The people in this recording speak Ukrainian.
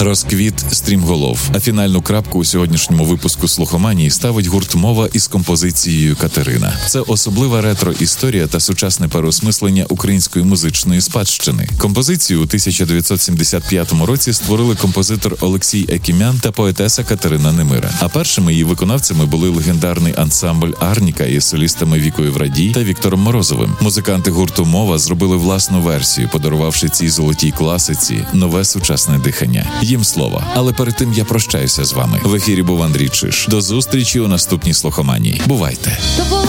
Розквіт стрімголов. А фінальну крапку у сьогоднішньому випуску «Слухоманії» ставить гурт «Мова» із композицією «Катерина». Це особлива ретро-історія та сучасне переосмислення української музичної спадщини. Композицію у 1975 році створили композитор Олексій Екімян та поетеса Катерина Немира. А першими її виконавцями були легендарний ансамбль «Арніка» із солістами Вікою Врадій та Віктором Морозовим. Музиканти гурту «Мова» зробили власну версію, подарувавши цій золотій класиці нове сучасне дихання. Їм слово. Але перед тим я прощаюся з вами. В ефірі був Андрій Чиш. До зустрічі у наступній «Слухоманії». Бувайте!